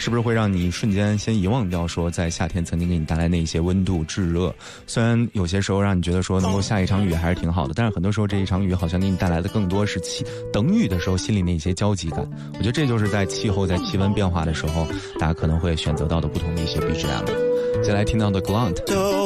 是不是会让你瞬间先遗忘掉说在夏天曾经给你带来那些温度炙热？虽然有些时候让你觉得说能够下一场雨还是挺好的，但是很多时候这一场雨好像给你带来的更多是等雨的时候心里那些焦急感。我觉得这就是在气候在气温变化的时候大家可能会选择到的不同的一些 BGM。接下来听到的 Glant